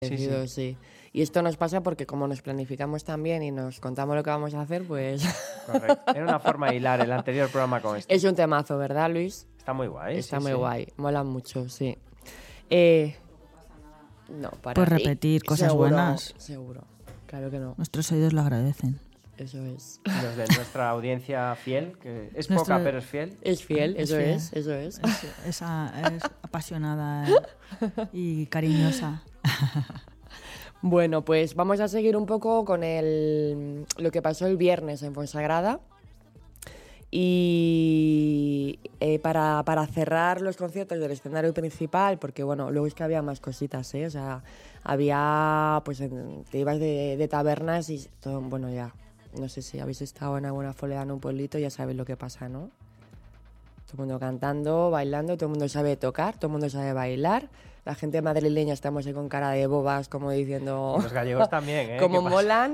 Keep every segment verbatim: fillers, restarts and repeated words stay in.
Sí, sí. sí. Y esto nos pasa porque como nos planificamos tan bien y nos contamos lo que vamos a hacer, pues... Correcto. Era una forma de hilar el anterior programa con este. Es un temazo, ¿verdad, Luis? Está muy guay. Está sí, muy sí. guay. Mola mucho, sí. Eh... No, para Pues ti. repetir cosas Seguro, buenas. Seguro, claro que no. Nuestros oídos lo agradecen. Eso es. Los de nuestra audiencia fiel, que es Nuestro- poca pero es fiel. Es fiel, Es eso fiel. es, eso es. Es, es a- es apasionada y cariñosa. Bueno, pues vamos a seguir un poco con el, lo que pasó el viernes en Fonsagrada. Y eh, para, para cerrar los conciertos del escenario principal, porque bueno, luego es que había más cositas, ¿eh? O sea, había, pues en- te ibas de, de tabernas y todo, bueno, ya, no sé si habéis estado en alguna folea en un pueblito, ya sabéis lo que pasa, ¿no? Todo el mundo cantando, bailando, todo el mundo sabe tocar, todo el mundo sabe bailar. La gente madrileña estamos ahí con cara de bobas, como diciendo... Y los gallegos también, ¿eh? Como ¿Qué pasa? molan.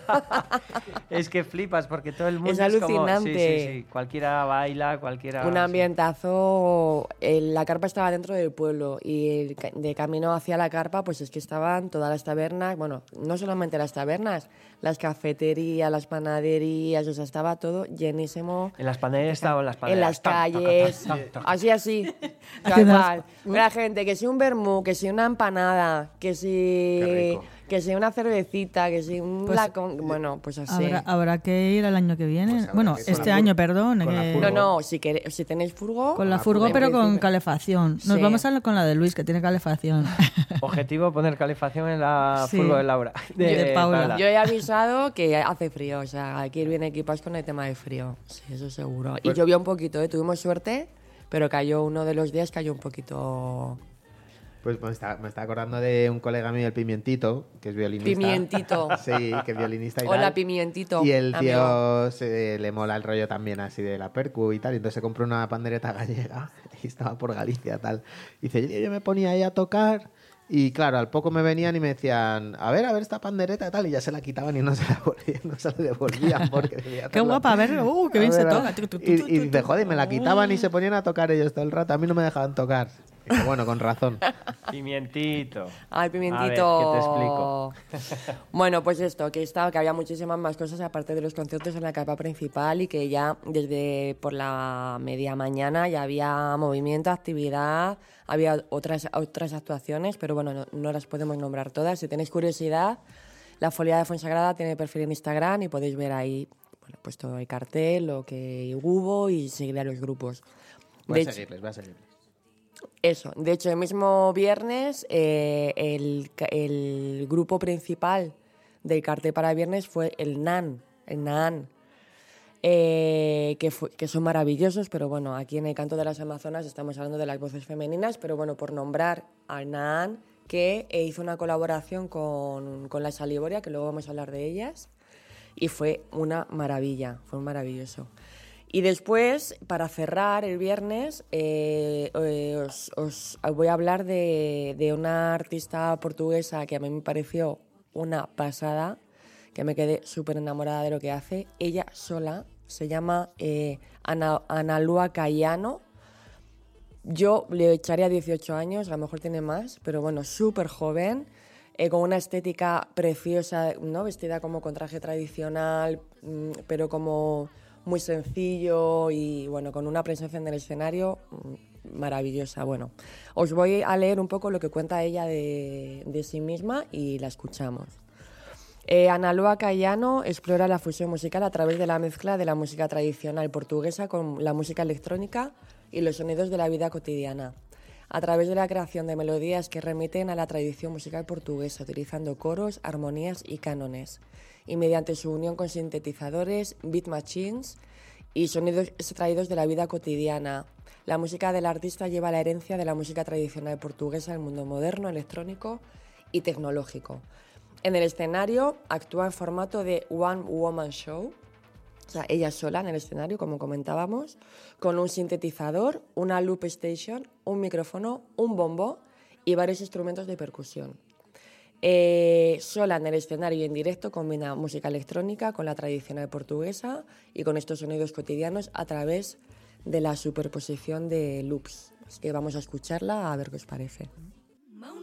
Es que flipas porque todo el mundo Es es, como... alucinante. Sí, sí, sí. Cualquiera baila, cualquiera... Un sí. ambientazo. El- la carpa estaba dentro del pueblo y el ca- de camino hacia la carpa, pues es que estaban todas las tabernas, bueno, no solamente las tabernas, las cafeterías, las panaderías, o sea, estaba todo llenísimo. En las panaderías estaban las En panaderías. las Tac, tac, calles, tac, tac, tac. así, así. Tal Haciendo cual. La gente, que si un vermú, que si una empanada, que si, Qué rico. que si una cervecita, que si un Pues, lacón, bueno, pues así. Habrá, habrá que ir el año que viene. Pues habrá bueno, que ir con este la año, furgo. perdón. Con la que- furgo. No, no, si, queréis, si tenéis furgo... Con la Ah, furgo, en pero con principio. calefacción. Nos Sí. vamos a la- con la de Luis, que tiene calefacción. Objetivo, poner calefacción en la Sí. furgo de Laura. De Paula. Yo he avisado que hace frío, o sea, hay que ir bien equipados con el tema de frío. Sí, eso seguro. Y Pues- llovió un poquito, ¿eh? Tuvimos suerte, pero cayó uno de los días, cayó un poquito... Pues me está, me está acordando de un colega mío, el Pimientito, que es violinista. Pimientito. Sí, que es violinista y Hola, tal. Pimientito. Y el amigo. tío se, le mola el rollo también así de la percu y tal. Y entonces se compró una pandereta gallega y estaba por Galicia tal. Y dice, yo, yo me ponía ahí a tocar y claro, al poco me venían y me decían, a ver, a ver esta pandereta y tal. Y ya se la quitaban y no se la, volvían, no se la devolvían porque debía Qué hacerlo. guapa, a ver, uh, qué bien A se ver, toca. Y, y dice, joder, me la quitaban y se ponían a tocar ellos todo el rato. A mí no me dejaban tocar. Y dice, bueno, con razón. Pimientito. Ay, A Pimientito. ver, ¿qué te explico? Bueno, pues esto, que estaba, que había muchísimas más cosas aparte de los conciertos en la carpa principal y que ya desde por la media mañana ya había movimiento, actividad, había otras, otras actuaciones, pero bueno, no, no las podemos nombrar todas. Si tenéis curiosidad, la Folia de Fuensagrada tiene perfil en Instagram y podéis ver ahí, bueno, pues todo el cartel, lo que hubo y seguir a los grupos. Voy De a hecho- seguirles, voy a seguirles. Eso, de hecho, el mismo viernes eh, el, ca- el grupo principal del cartel para el viernes fue el Nan, el Nan, eh, que, fue- que son maravillosos, pero bueno, aquí en el Canto de las Amazonas estamos hablando de las voces femeninas, pero bueno, por nombrar al Nan, que eh, hizo una colaboración con, con la Salivoria, que luego vamos a hablar de ellas, y fue una maravilla, fue maravilloso. Y después, para cerrar el viernes, eh, eh, os, os voy a hablar de, de una artista portuguesa que a mí me pareció una pasada, que me quedé súper enamorada de lo que hace. Ella sola se llama eh, Ana, Ana Lua Cayano. Yo le echaría dieciocho años, a lo mejor tiene más, pero bueno, súper joven, eh, con una estética preciosa, ¿no? Vestida como con traje tradicional, mm, pero como muy sencillo y bueno, con una presencia en el escenario mm, maravillosa. Bueno, os voy a leer un poco lo que cuenta ella de, de sí misma y la escuchamos. Eh, Ana Lua Cayano explora la fusión musical a través de la mezcla de la música tradicional portuguesa con la música electrónica y los sonidos de la vida cotidiana, a través de la creación de melodías que remiten a la tradición musical portuguesa, utilizando coros, armonías y cánones, y mediante su unión con sintetizadores, beat machines y sonidos extraídos de la vida cotidiana. La música del artista lleva la herencia de la música tradicional portuguesa al mundo moderno, electrónico y tecnológico. En el escenario actúa en formato de One Woman Show, o sea, ella sola en el escenario, como comentábamos, con un sintetizador, una loop station, un micrófono, un bombo y varios instrumentos de percusión. Eh, sola en el escenario y en directo combina música electrónica con la tradicional portuguesa y con estos sonidos cotidianos a través de la superposición de loops. Así que vamos a escucharla a ver qué os parece.